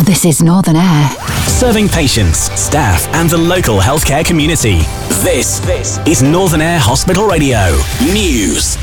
This is Northern Air. Serving patients, staff and the local healthcare community. This is Northern Air Hospital Radio. News.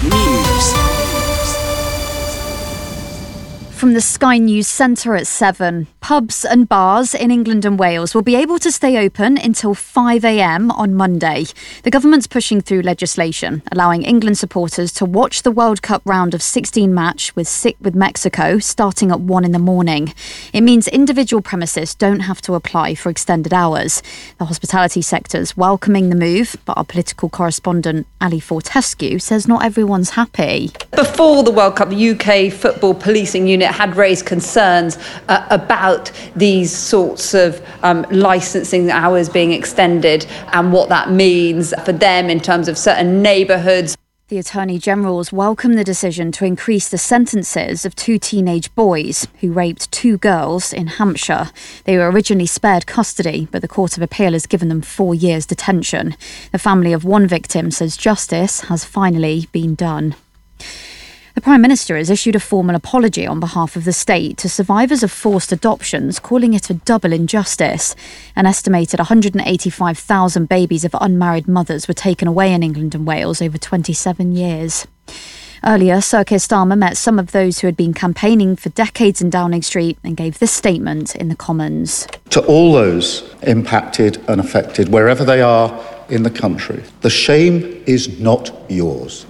From the Sky News Centre at 7. Pubs and bars in England and Wales will be able to stay open until 5 a.m. on Monday. The government's pushing through legislation allowing England supporters to watch the World Cup round of 16 match with Mexico starting at 1 in the morning. It means individual premises don't have to apply for extended hours. The hospitality sector's welcoming the move, but our political correspondent Ali Fortescue says not everyone's happy. Before the World Cup, the UK Football Policing Unit had raised concerns about these sorts of licensing hours being extended and what that means for them in terms of certain neighbourhoods. The Attorney General's welcomed the decision to increase the sentences of 2 teenage boys who raped 2 girls in Hampshire. They were originally spared custody, but the Court of Appeal has given them 4 years detention. The family of one victim says justice has finally been done. The Prime Minister has issued a formal apology on behalf of the state to survivors of forced adoptions, calling it a double injustice. An estimated 185,000 babies of unmarried mothers were taken away in England and Wales over 27 years. Earlier, Sir Keir Starmer met some of those who had been campaigning for decades in Downing Street and gave this statement in the Commons. To all those impacted and affected, wherever they are in the country, the shame is not yours.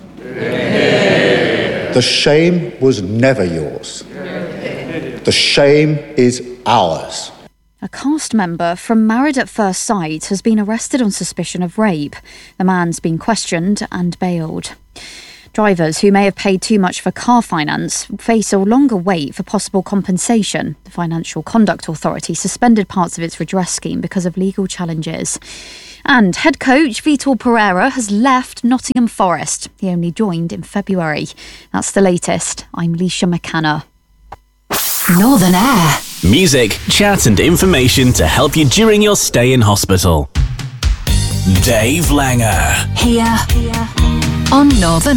The shame was never yours. The shame is ours. A cast member from Married at First Sight has been arrested on suspicion of rape. The man's been questioned and bailed. Drivers who may have paid too much for car finance face a longer wait for possible compensation. The Financial Conduct Authority suspended parts of its redress scheme because of legal challenges. And head coach Vitor Pereira has left Nottingham Forest. He only joined in February. That's the latest. I'm Leisha McKenna. Northern Air. Music, chat and information to help you during your stay in hospital. Dave Langer. Here on Northern